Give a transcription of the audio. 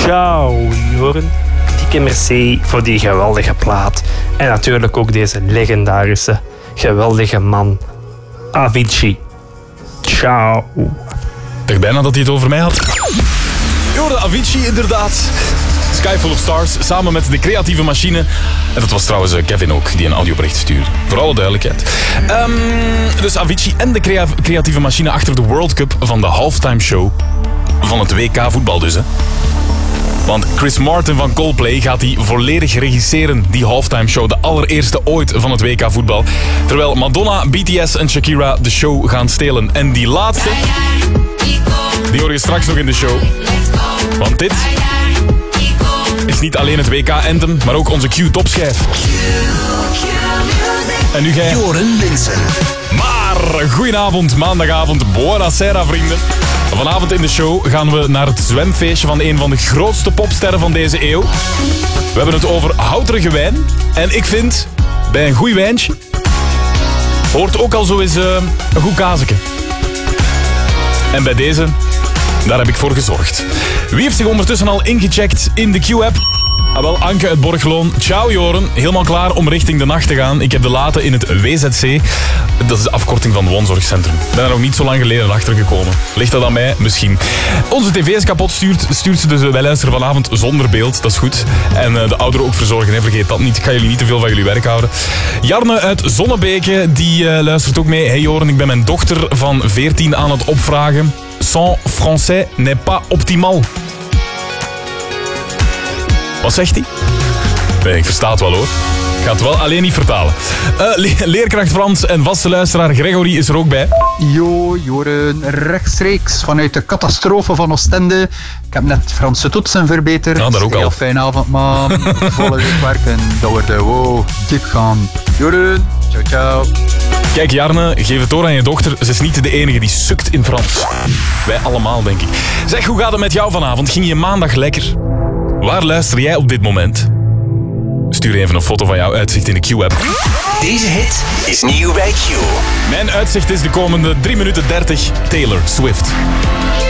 Ciao, Joren. Dikke merci voor die geweldige plaat. En natuurlijk ook deze legendarische, geweldige man, Avicii. Ciao. Ik dacht bijna dat hij het over mij had. Joren, Avicii inderdaad. Sky Full of Stars, samen met de creatieve machine. En dat was trouwens Kevin ook, die een audiobericht stuurde. Voor alle duidelijkheid. Dus Avicii en de creatieve machine achter de World Cup van de halftime show van het WK voetbal dus, hè. Want Chris Martin van Coldplay gaat die volledig regisseren, die halftime show, de allereerste ooit van het WK voetbal. Terwijl Madonna, BTS en Shakira de show gaan stelen. En die laatste, die hoor je straks nog in de show. Want dit is niet alleen het WK-anthem, maar ook onze Q-topschijf. En nu jij... Joren Linssen. Maar, goedenavond, maandagavond, buonasera vrienden. Vanavond in de show gaan we naar het zwemfeestje van een van de grootste popsterren van deze eeuw. We hebben het over houterige wijn. En ik vind, bij een goed wijntje, hoort ook al zo eens een goed kazeke. En bij deze, daar heb ik voor gezorgd. Wie heeft zich ondertussen al ingecheckt in de Q-app? Ah, wel, Anke uit Borgloon. Ciao Joren, helemaal klaar om richting de nacht te gaan. Ik heb de laten in het WZC. Dat is de afkorting van Woonzorgcentrum. Ik ben er nog niet zo lang geleden achter gekomen. Ligt dat aan mij? Misschien. Onze tv is kapot, stuurt ze, dus wij luisteren vanavond zonder beeld. Dat is goed. En de ouderen ook verzorgen, hè. Vergeet dat niet. Ik ga jullie niet te veel van jullie werk houden. Jarne uit Zonnebeke, die luistert ook mee. Hey Joren, ik ben mijn dochter van 14 aan het opvragen. Son français n'est pas optimal. Wat zegt hij? Nee, ik versta het wel hoor. Ik ga het wel alleen niet vertalen. Leerkracht Frans en vaste luisteraar Gregory is er ook bij. Yo, Joren, rechtstreeks vanuit de catastrofe van Oostende. Ik heb net Franse toetsen verbeterd. Ja, daar ook al. Heel fijne avond, man. Volle week werken. Dat wordt diep gaan. Joren, ciao, ciao. Kijk Jarne, geef het door aan je dochter. Ze is niet de enige die sukt in Frans. Wij allemaal, denk ik. Zeg, hoe gaat het met jou vanavond? Ging je maandag lekker? Waar luister jij op dit moment? Stuur even een foto van jouw uitzicht in de Q-app. Deze hit is nieuw bij Q. Mijn uitzicht is de komende 3 minuten 30 Taylor Swift.